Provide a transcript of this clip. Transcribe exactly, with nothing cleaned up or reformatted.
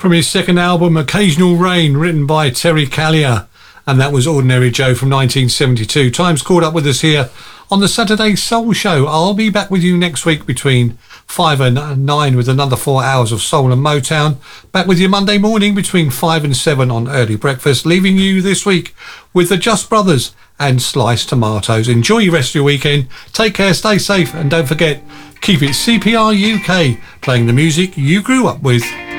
from his second album, Occasional Rain, written by Terry Callier. And that was Ordinary Joe from nineteen seventy-two. Time's caught up with us here on the Saturday Soul Show. I'll be back with you next week between five and nine with another four hours of soul and Motown. Back with you Monday morning between five and seven on Early Breakfast, leaving you this week with the Just Brothers and Sliced Tomatoes. Enjoy your rest of your weekend. Take care, stay safe, and don't forget, keep it C P R U K, playing the music you grew up with.